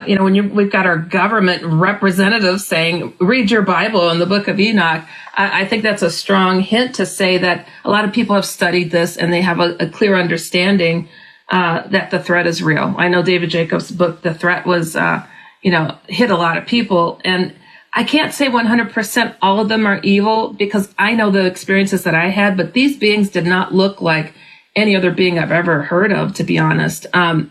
we've got our government representatives saying, read your Bible in the book of Enoch, I think that's a strong hint to say that a lot of people have studied this and they have a clear understanding that the threat is real. I know David Jacobs' book, The Threat, was, hit a lot of people. And I can't say 100% all of them are evil because I know the experiences that I had, but these beings did not look like any other being I've ever heard of, to be honest.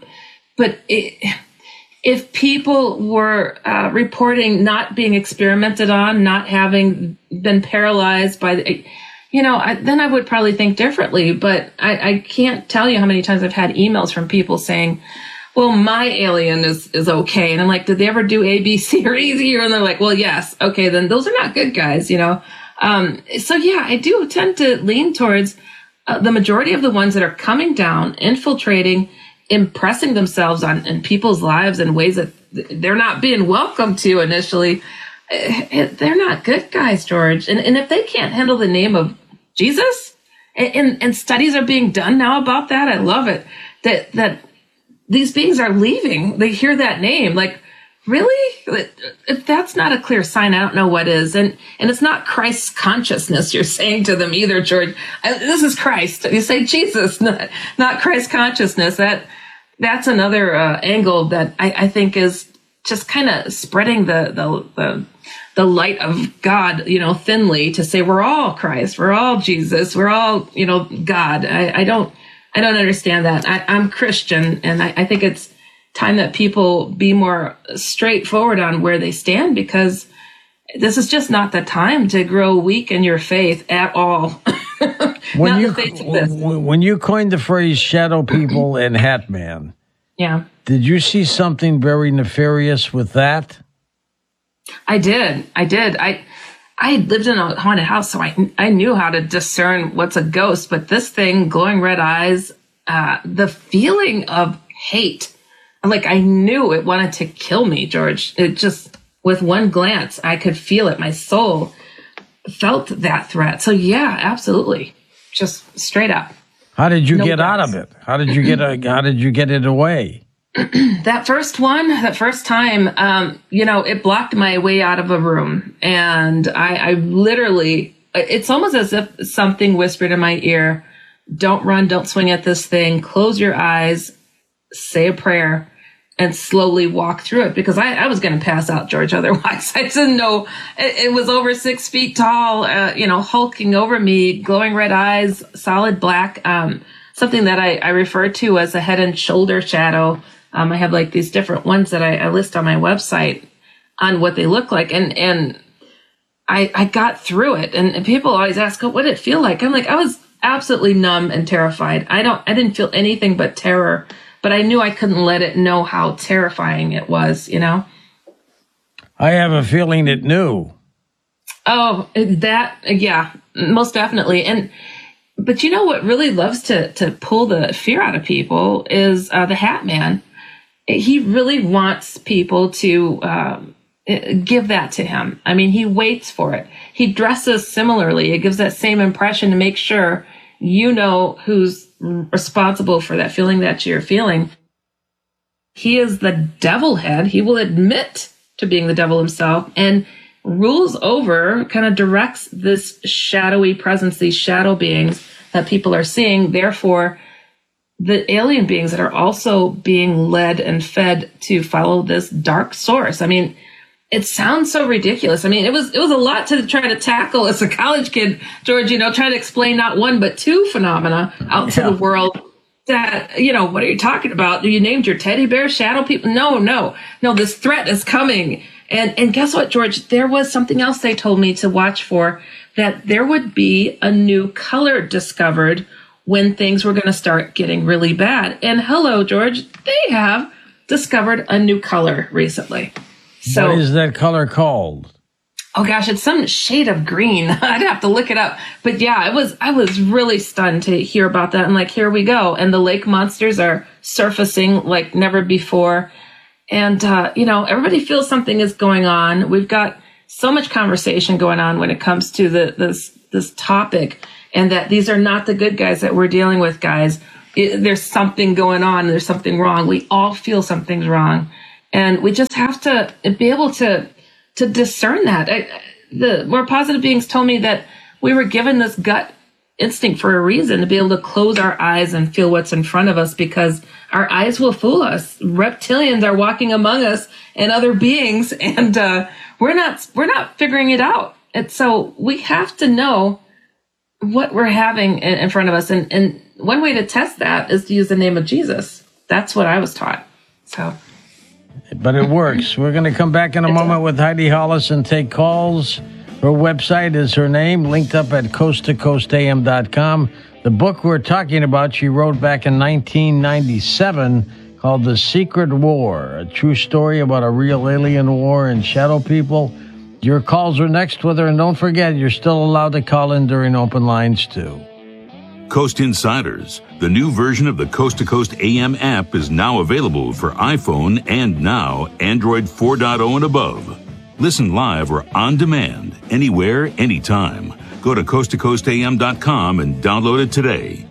If people were reporting not being experimented on, not having been paralyzed by then I would probably think differently. But I can't tell you how many times I've had emails from people saying, well, my alien is okay. And I'm like, did they ever do A, B, C, or E? And they're like, well, yes. Okay, then those are not good guys, So yeah, I do tend to lean towards the majority of the ones that are coming down, infiltrating, impressing themselves in people's lives in ways that they're not being welcomed to initially. They're not good guys, George. And if they can't handle the name of Jesus, and studies are being done now about that, I love it, that these beings are leaving. They hear that name. Like, really? If that's not a clear sign, I don't know what is. And it's not Christ's consciousness you're saying to them either, George. This is Christ. You say Jesus, not Christ consciousness. That's another angle that I think is just kind of spreading the light of God, thinly, to say we're all Christ, we're all Jesus, we're all, God. I don't understand that. I'm Christian, and I think it's time that people be more straightforward on where they stand, because this is just not the time to grow weak in your faith at all. When you coined the phrase shadow people and Hat Man, yeah, did you see something very nefarious with that? I did. I lived in a haunted house, so I knew how to discern what's a ghost. But this thing, glowing red eyes, the feeling of hate, like I knew it wanted to kill me, George. It just, with one glance, I could feel it. My soul felt that threat. So yeah, absolutely. Just straight up. How did you get out of it? How did you get it away? That first time, it blocked my way out of a room. And I literally, it's almost as if something whispered in my ear, don't run, don't swing at this thing, close your eyes, say a prayer, and slowly walk through it, because I was going to pass out, George. Otherwise, I didn't know it was over 6 feet tall, hulking over me, glowing red eyes, solid black, something that I refer to as a head and shoulder shadow. I have like these different ones that I list on my website on what they look like. And I got through it. And people always ask, oh, what did it feel like? I'm like, I was absolutely numb and terrified. I didn't feel anything but terror, but I knew I couldn't let it know how terrifying it was, I have a feeling it knew. Oh, yeah, most definitely. But what really loves to pull the fear out of people is the Hat Man. He really wants people to give that to him. I mean, he waits for it. He dresses similarly. It gives that same impression to make sure who's responsible for that feeling that you're feeling. He is the devil head. He will admit to being the devil himself and rules over, kind of directs this shadowy presence, these shadow beings that people are seeing. Therefore, the alien beings that are also being led and fed to follow this dark source. I mean, it sounds so ridiculous. I mean, it was a lot to try to tackle as a college kid, George, trying to explain not one, but two phenomena out to the world that, what are you talking about? You named your teddy bear shadow people? No, this threat is coming. And guess what, George? There was something else they told me to watch for, that there would be a new color discovered when things were going to start getting really bad. And hello, George, they have discovered a new color recently. So, what is that color called? Oh gosh, it's some shade of green. I'd have to look it up. But yeah, I was really stunned to hear about that. And like, here we go. And the lake monsters are surfacing like never before. And, everybody feels something is going on. We've got so much conversation going on when it comes to this topic, and that these are not the good guys that we're dealing with, guys. There's something going on. There's something wrong. We all feel something's wrong. And we just have to be able to discern that. The more positive beings told me that we were given this gut instinct for a reason, to be able to close our eyes and feel what's in front of us, because our eyes will fool us. Reptilians are walking among us and other beings, and we're not figuring it out. And so we have to know what we're having in front of us. And one way to test that is to use the name of Jesus. That's what I was taught. So, but it works. We're going to come back in a moment with Heidi Hollis and take calls. Her website is her name, linked up at coasttocoastam.com. The book we're talking about, she wrote back in 1997, called The Secret War, a true story about a real alien war and shadow people. Your calls are next with her, and don't forget, you're still allowed to call in during open lines, too. Coast Insiders, the new version of the Coast to Coast AM app, is now available for iPhone and now Android 4.0 and above. Listen live or on demand, anywhere, anytime. Go to coasttocoastam.com and download it today.